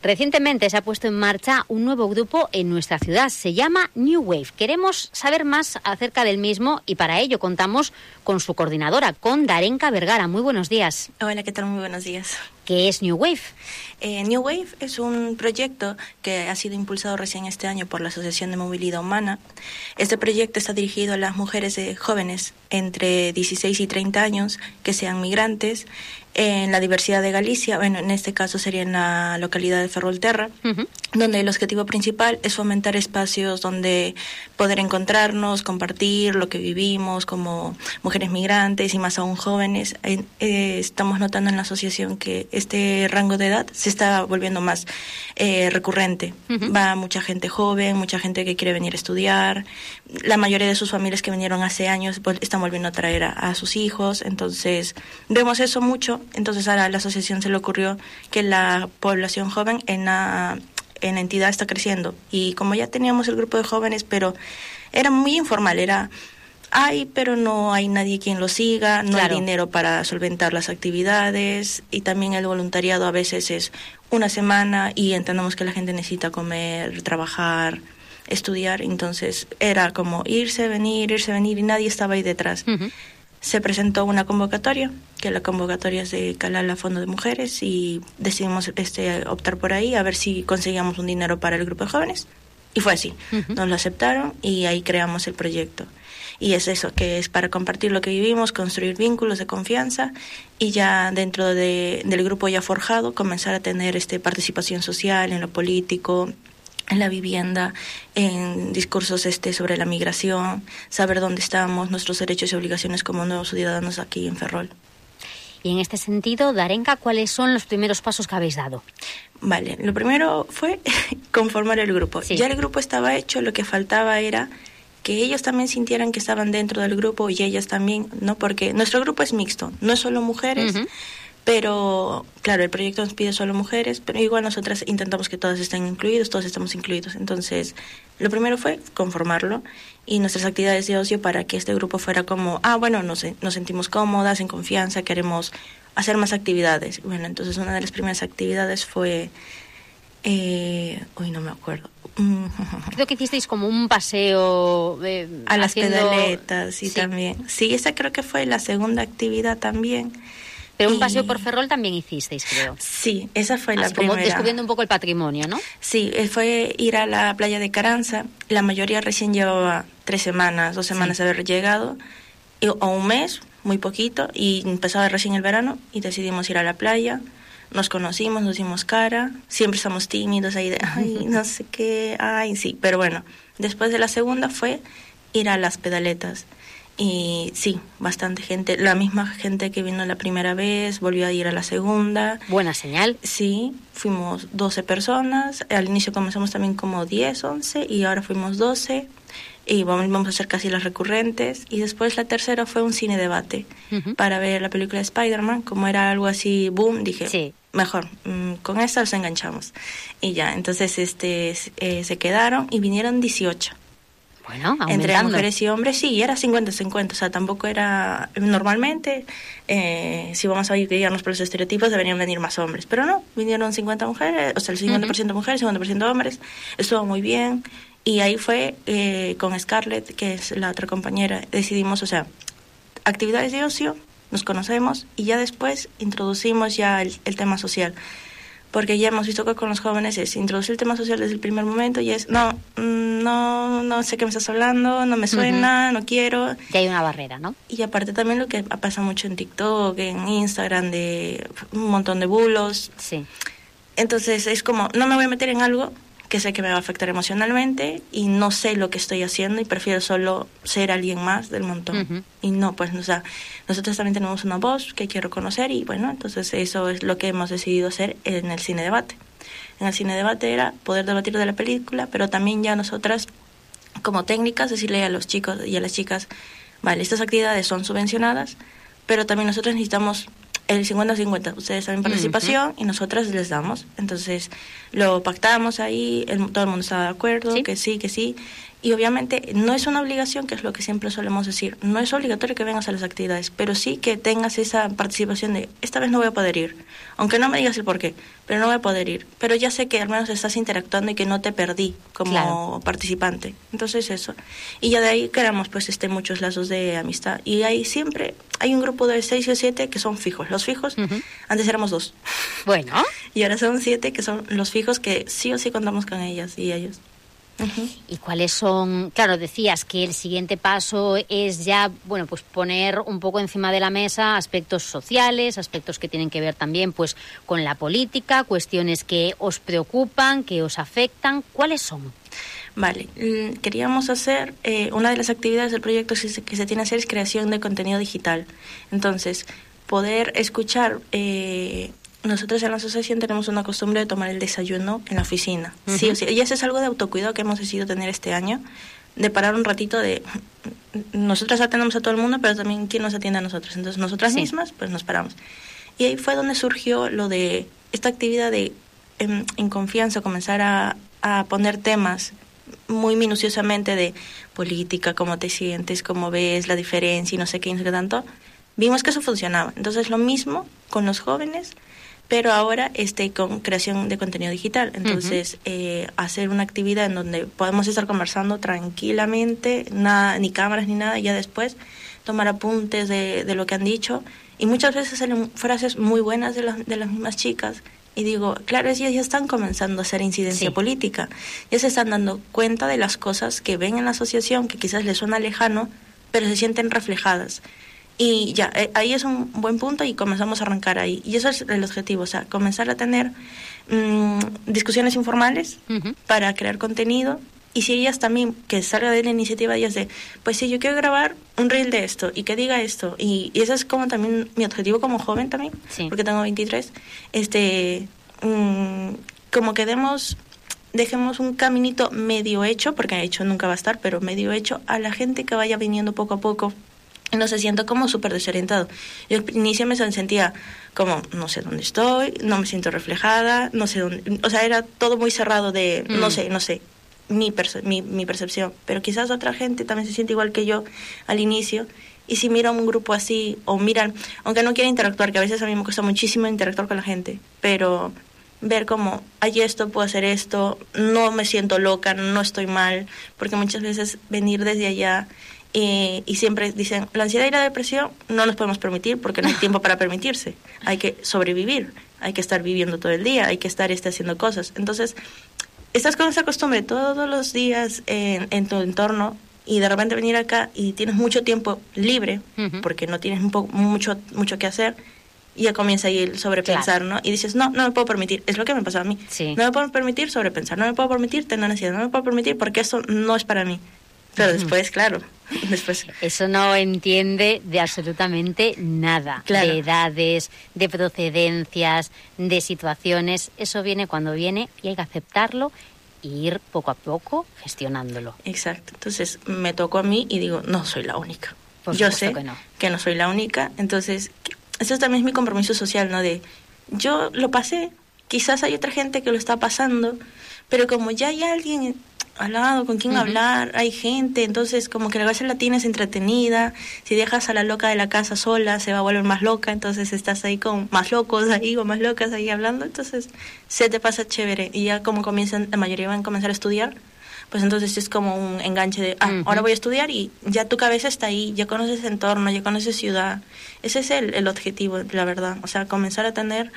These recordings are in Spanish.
Recientemente se ha puesto en marcha un nuevo grupo en nuestra ciudad. Se llama New Wave. Queremos saber más acerca del mismo y para ello contamos con su coordinadora, con Darenka Vergara. Muy buenos días. Hola, ¿qué tal? Muy buenos días. ¿Qué es New Wave? New Wave es un proyecto que ha sido impulsado recién este año por la Asociación de Movilidad Humana. Este proyecto está dirigido a las mujeres jóvenes entre 16 y 30 años que sean migrantes en la diversidad de Galicia, bueno, en este caso sería en la localidad de Ferrolterra, donde el objetivo principal es fomentar espacios donde poder encontrarnos, compartir lo que vivimos como mujeres migrantes y más aún jóvenes. Estamos notando en la asociación que este rango de edad se está volviendo más recurrente. Va mucha gente joven, mucha gente que quiere venir a estudiar. La mayoría de sus familias que vinieron hace años están volviendo a traer a sus hijos. Entonces, vemos eso mucho. Entonces, a la asociación se le ocurrió que la población joven en la entidad está creciendo. Y como ya teníamos el grupo de jóvenes, pero era muy informal, pero no hay nadie quien lo siga, no hay dinero para solventar las actividades y también el voluntariado a veces es una semana y entendemos que la gente necesita comer, trabajar, estudiar, entonces era como irse, venir y nadie estaba ahí detrás. Se presentó una convocatoria, que la convocatoria es de Calala Fondo de Mujeres y decidimos optar por ahí a ver si conseguíamos un dinero para el grupo de jóvenes y fue así, nos lo aceptaron y ahí creamos el proyecto. Y es eso, que es para compartir lo que vivimos, construir vínculos de confianza y ya dentro del grupo ya forjado comenzar a tener participación social en lo político, en la vivienda, en discursos sobre la migración, saber dónde estamos, nuestros derechos y obligaciones como nuevos ciudadanos aquí en Ferrol. Y en este sentido, Darenka, ¿cuáles son los primeros pasos que habéis dado? Vale, lo primero fue conformar el grupo. Sí. Ya el grupo estaba hecho, lo que faltaba era que ellos también sintieran que estaban dentro del grupo y ellas también, ¿no? Porque nuestro grupo es mixto, no es solo mujeres, pero claro, el proyecto nos pide solo mujeres, pero igual nosotras intentamos que todas estén incluidos, todos estamos incluidos. Entonces, lo primero fue conformarlo y nuestras actividades de ocio para que este grupo fuera como, nos sentimos cómodas, en confianza, queremos hacer más actividades. Bueno, entonces una de las primeras actividades fue, no me acuerdo. Creo que hicisteis como un paseo a las pedaletas y también. Sí, esa creo que fue la segunda actividad también. Pero un paseo por Ferrol también hicisteis, creo. Sí, esa fue la primera. Como descubriendo un poco el patrimonio, ¿no? Sí, fue ir a la playa de Caranza. La mayoría recién llevaba 3 semanas, 2 semanas de haber llegado, o un mes, muy poquito, y empezaba recién el verano, y decidimos ir a la playa. Nos conocimos, nos dimos cara, siempre estamos tímidos ahí de, no sé qué, sí. Pero bueno, después de la segunda fue ir a las pedaletas. Y sí, bastante gente, la misma gente que vino la primera vez volvió a ir a la segunda. Buena señal. Sí, fuimos 12 personas, al inicio comenzamos también como 10, 11 y ahora fuimos 12 y vamos a hacer casi las recurrentes. Y después la tercera fue un cine debate para ver la película de Spider-Man, como era algo así, boom, dije, mejor, con esta los enganchamos. Y ya, entonces se quedaron y vinieron 18. Bueno, aumentando. Entre mujeres y hombres, sí, y era 50-50, o sea, tampoco era... Normalmente, si vamos a guiarnos por los estereotipos, deberían venir más hombres, pero no, vinieron 50 mujeres, o sea, el 50% mujeres, 50% hombres, estuvo muy bien, y ahí fue con Scarlett, que es la otra compañera, decidimos, o sea, actividades de ocio, nos conocemos, y ya después introducimos ya el tema social. Porque ya hemos visto que con los jóvenes es introducir el tema social desde el primer momento y es, no sé qué me estás hablando, no me suena, no quiero. Y hay una barrera, ¿no? Y aparte también lo que pasa mucho en TikTok, en Instagram, de un montón de bulos. Sí. Entonces es como, no me voy a meter en algo que sé que me va a afectar emocionalmente y no sé lo que estoy haciendo y prefiero solo ser alguien más del montón. Y no, pues, o sea, nosotros también tenemos una voz que quiero conocer y bueno, entonces eso es lo que hemos decidido hacer en el cine debate. En el cine debate era poder debatir de la película, pero también ya nosotras como técnicas decirle a los chicos y a las chicas, vale, estas actividades son subvencionadas, pero también nosotros necesitamos el 50-50, ustedes saben participación y nosotras les damos. Entonces lo pactamos ahí, todo el mundo estaba de acuerdo, ¿sí? que sí. Y obviamente no es una obligación, que es lo que siempre solemos decir, no es obligatorio que vengas a las actividades, pero sí que tengas esa participación de, esta vez no voy a poder ir, aunque no me digas el por qué, pero no voy a poder ir. Pero ya sé que al menos estás interactuando y que no te perdí como participante. Entonces eso. Y ya de ahí creamos pues muchos lazos de amistad. Y ahí siempre hay un grupo de 6 o 7 que son fijos. Los fijos, antes éramos 2. Bueno. Y ahora son 7 que son los fijos que sí o sí contamos con ellas y ellos. ¿Y cuáles son? Claro, decías que el siguiente paso es ya, bueno, pues poner un poco encima de la mesa aspectos sociales, aspectos que tienen que ver también pues con la política, cuestiones que os preocupan, que os afectan. ¿Cuáles son? Vale, queríamos hacer, una de las actividades del proyecto que se tiene que hacer es creación de contenido digital. Entonces, poder escuchar... nosotros en la asociación tenemos una costumbre de tomar el desayuno en la oficina, sí o sí. Y eso es algo de autocuidado que hemos decidido tener este año, de parar un ratito de... Nosotras atendemos a todo el mundo, pero también ¿quién nos atiende a nosotros? Entonces nosotras mismas, pues nos paramos. Y ahí fue donde surgió lo de esta actividad de, en confianza, comenzar a poner temas muy minuciosamente de política, cómo te sientes, cómo ves la diferencia y no sé qué, no sé qué tanto. Vimos que eso funcionaba. Entonces lo mismo con los jóvenes, pero ahora con creación de contenido digital. Entonces, hacer una actividad en donde podemos estar conversando tranquilamente, nada, ni cámaras ni nada, y ya después tomar apuntes de lo que han dicho. Y muchas veces salen frases muy buenas de las mismas chicas. Y digo, claro, ellas ya están comenzando a hacer incidencia política. Ya se están dando cuenta de las cosas que ven en la asociación, que quizás les suena lejano, pero se sienten reflejadas. Y ya, ahí es un buen punto y comenzamos a arrancar ahí. Y eso es el objetivo, o sea, comenzar a tener discusiones informales para crear contenido. Y si ellas también, que salga de la iniciativa, ellas de, pues sí, yo quiero grabar un reel de esto y que diga esto. Y eso es como también mi objetivo como joven también, porque tengo 23. Como que dejemos un caminito medio hecho, porque hecho nunca va a estar, pero medio hecho a la gente que vaya viniendo poco a poco. No se siento como súper desorientado. Yo al inicio me sentía como, no sé dónde estoy, no me siento reflejada, no sé dónde... O sea, era todo muy cerrado de, no sé, mi percepción. Pero quizás otra gente también se siente igual que yo al inicio. Y si miran un grupo así, o miran, aunque no quiera interactuar, que a veces a mí me cuesta muchísimo interactuar con la gente, pero ver cómo hay esto, puedo hacer esto, no me siento loca, no estoy mal, porque muchas veces venir desde allá... y siempre dicen, la ansiedad y la depresión no nos podemos permitir porque no hay tiempo para permitirse. Hay que sobrevivir, hay que estar viviendo todo el día, hay que estar haciendo cosas. Entonces, estás con esa costumbre todos los días en tu entorno y de repente venir acá y tienes mucho tiempo libre porque no tienes mucho que hacer y ya comienza ahí el sobrepensar, ¿no? Y dices, no me puedo permitir. Es lo que me pasó a mí. No me puedo permitir sobrepensar, no me puedo permitir tener ansiedad, no me puedo permitir porque eso no es para mí. Pero después, claro, eso no entiende de absolutamente nada, de edades, de procedencias, de situaciones. Eso viene cuando viene y hay que aceptarlo e ir poco a poco gestionándolo. Exacto. Entonces me tocó a mí y digo, no soy la única. Yo sé que no soy la única. Entonces, eso también es mi compromiso social, ¿no? De, yo lo pasé, quizás hay otra gente que lo está pasando, pero como ya hay alguien... al lado, con quién hablar, hay gente, entonces como que a veces la tienes entretenida, si dejas a la loca de la casa sola se va a volver más loca, entonces estás ahí con más locos ahí o más locas ahí hablando, entonces se te pasa chévere y ya como comienzan, la mayoría van a comenzar a estudiar, pues entonces es como un enganche de, ahora voy a estudiar y ya tu cabeza está ahí, ya conoces entorno, ya conoces ciudad, ese es el objetivo, la verdad, o sea, comenzar a tener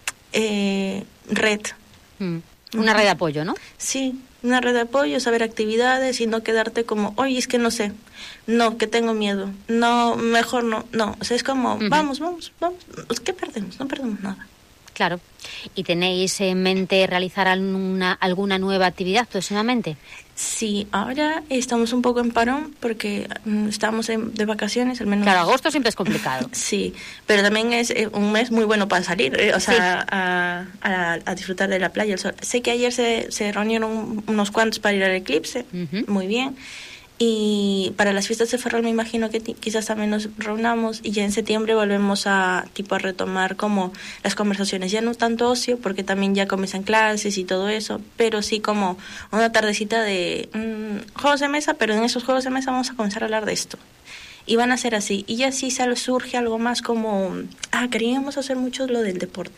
red. Una red de apoyo, ¿no? Sí, una red de apoyo, saber actividades y no quedarte como, oye, es que no sé, no, que tengo miedo, no, mejor no, o sea, es como, vamos, ¿qué perdemos? No perdemos nada. Claro. ¿Y tenéis en mente realizar alguna nueva actividad próximamente? Sí, ahora estamos un poco en parón porque estamos de vacaciones, al menos. Claro, agosto siempre es complicado. Sí, pero también es un mes muy bueno para salir, o sea, a disfrutar de la playa, el sol. Sé que ayer se reunieron unos cuantos para ir al eclipse, muy bien. Y para las fiestas de Ferrol me imagino que quizás también nos reunamos y ya en septiembre volvemos a retomar como las conversaciones, ya no tanto ocio porque también ya comienzan clases y todo eso, pero sí como una tardecita de juegos de mesa, pero en esos juegos de mesa vamos a comenzar a hablar de esto y van a ser así y ya sí surge algo más como queríamos hacer mucho lo del deporte.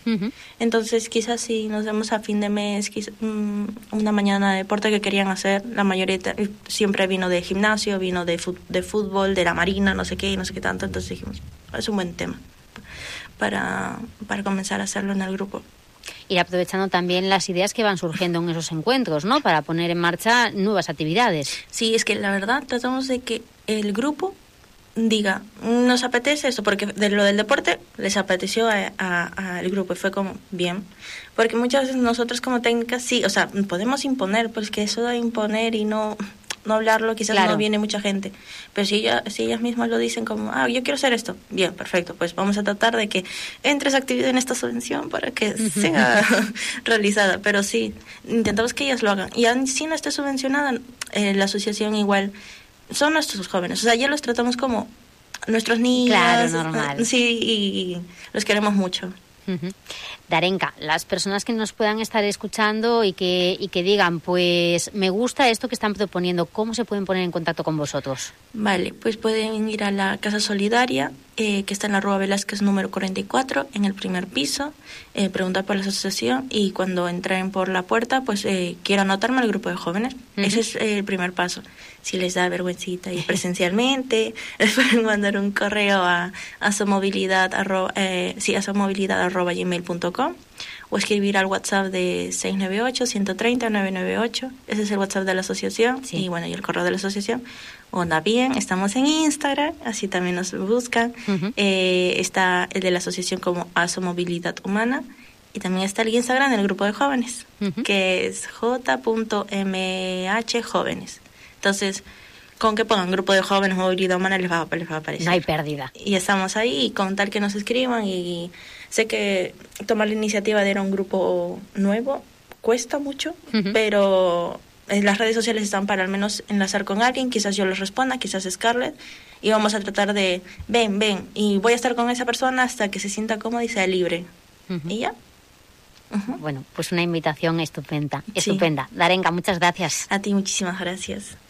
Ujú. Entonces, quizás si nos vemos a fin de mes, una mañana de deporte que querían hacer, la mayoría siempre vino de gimnasio, vino de fútbol, de la marina, no sé qué tanto. Entonces dijimos, es un buen tema para comenzar a hacerlo en el grupo. Ir aprovechando también las ideas que van surgiendo en esos encuentros, ¿no? Para poner en marcha nuevas actividades. Sí, es que la verdad tratamos de que el grupo diga, nos apetece esto, porque de lo del deporte les apeteció al grupo y fue como, bien. Porque muchas veces nosotros como técnicas sí, o sea, podemos imponer, pues que eso de imponer y no hablarlo, quizás Claro. no viene mucha gente. Pero si ellas mismas lo dicen como, yo quiero hacer esto, bien, perfecto, pues vamos a tratar de que entre esa actividad en esta subvención para que sea realizada. Pero sí, intentamos que ellas lo hagan. Y si no esté subvencionada, la asociación igual son nuestros jóvenes, o sea, ya los tratamos como nuestros niños. Claro, normal. Sí, y los queremos mucho. Ujú. Darenka, las personas que nos puedan estar escuchando y que digan, pues me gusta esto que están proponiendo, ¿cómo se pueden poner en contacto con vosotros? Vale, pues pueden ir a la Casa Solidaria, que está en la Rúa Velázquez número 44, en el primer piso, preguntar por la asociación y cuando entren por la puerta, pues quiero anotarme al grupo de jóvenes. Ese es el primer paso. Si les da vergüencita ir presencialmente, les pueden mandar un correo a asomovilidad@gmail.com o escribir al WhatsApp de 698-130-998. Ese es el WhatsApp de la asociación. Sí. Y bueno, y el correo de la asociación. Onda bien, estamos en Instagram, así también nos buscan. Uh-huh. Está el de la asociación como Asomovilidad Humana. Y también está el Instagram del grupo de jóvenes, uh-huh, que es j.mhjóvenes. Entonces, con que pongan grupo de jóvenes, movilidad humana, les va a aparecer. No hay pérdida. Y estamos ahí, y con tal que nos escriban. Y sé que tomar la iniciativa de ir a un grupo nuevo cuesta mucho, uh-huh, pero las redes sociales están para al menos enlazar con alguien. Quizás yo les responda, quizás Scarlett. Y vamos a tratar de, ven. Y voy a estar con esa persona hasta que se sienta cómoda y sea libre. Uh-huh. Y ya. Uh-huh. Bueno, pues una invitación estupenda. Sí. Darenka, muchas gracias. A ti muchísimas gracias.